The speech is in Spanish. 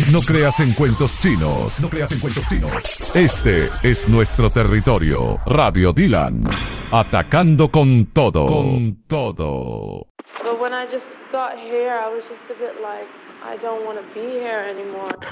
No creas en cuentos chinos. No creas en cuentos chinos. Este es nuestro territorio. Radio Dylan. Atacando con todo. Con todo. But when I just got here, I was just a bit like, I don't want to be here anymore.